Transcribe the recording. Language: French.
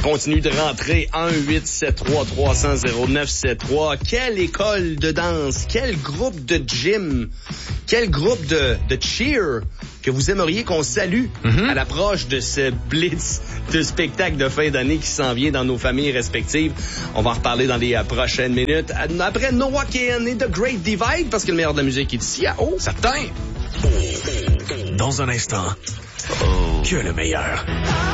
continue de rentrer. 1-873-300-0973. Quelle école de danse, quel groupe de gym, quel groupe de cheer que vous aimeriez qu'on salue à l'approche de ce blitz de spectacle de fin d'année qui s'en vient dans nos familles respectives. On va en reparler dans les prochaines minutes. Après Noah Kahan et The Great Divide, parce que le meilleur de la musique est ici à haut. Certain. Dans un instant, que le meilleur.